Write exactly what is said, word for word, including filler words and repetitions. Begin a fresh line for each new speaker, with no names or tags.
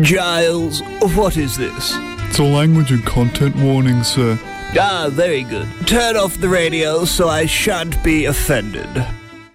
Giles, what is this?
It's a language and content warning, sir.
Ah, very good. Turn off the radio so I shan't be offended.